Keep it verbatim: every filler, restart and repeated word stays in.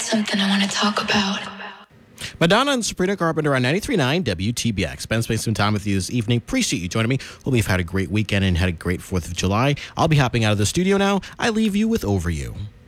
something I want to talk about. Madonna and Sabrina Carpenter on ninety-three point nine W T B X. Ben spending some time with you this evening. Appreciate you joining me. Hope you've had a great weekend and had a great fourth of July. I'll be hopping out of the studio now. I leave you with Over You.